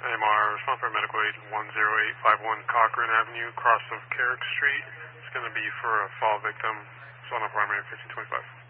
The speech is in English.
AMR, respond for medical aid 10851 Cochrane Avenue, cross of Carrick Street. It's going to be for a fall victim. It's on a primary 1525.